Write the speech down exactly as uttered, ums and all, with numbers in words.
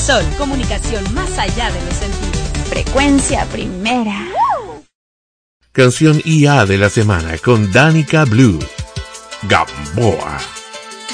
Sol, comunicación más allá de los sentidos. Frecuencia primera. Canción I A de la semana con Danica Blue. Gamboa.